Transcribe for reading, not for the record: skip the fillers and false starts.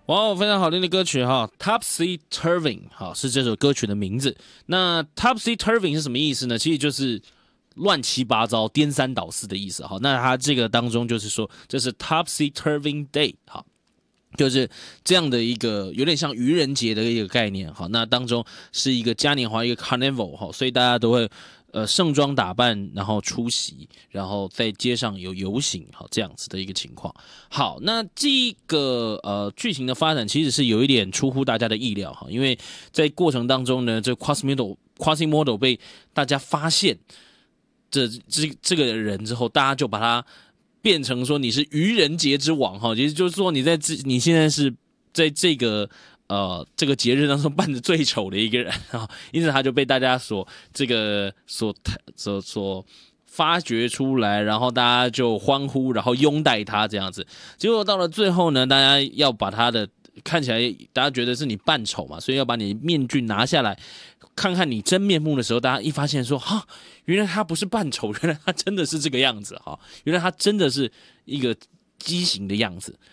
哇，非常好听的歌曲哈，Topsy Turving 好是这首歌曲的名字。那 Topsy Turving 是什么意思呢？其实就是乱七八糟、颠三倒四的意思。好，那它这个当中就是说，这是 Topsy Turving Day 好。就是这样的一个有点像愚人节的一个概念，好，那当中是一个嘉年华，一个 carnival 哈，所以大家都会盛装打扮，然后出席，然后在街上有游行，好这样子的一个情况。好，那这个剧情的发展其实是有一点出乎大家的意料哈，因为在过程当中呢，这 Quasimodo 被大家发现这个人之后，大家就把他变成说你是愚人节之王哈，其实就是说你现在是在这个节日当中扮的最丑的一个人啊，因此他就被大家所发掘出来，然后大家就欢呼，然后拥戴他这样子。结果到了最后呢，大家要把他的看起来大家觉得是你扮丑嘛，所以要把你面具拿下来，看看你真面目的时候，大家一发现说哈，原来他不是扮丑，原来他真的是这个样子哈，原来他真的是一个畸形的样子。